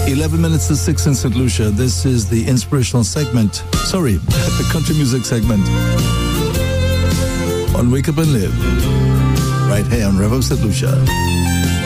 11 minutes to 6 in St. Lucia. This is the inspirational segment. Sorry, the country music segment. On Wake Up and Live. Right here on Rev of St. Lucia.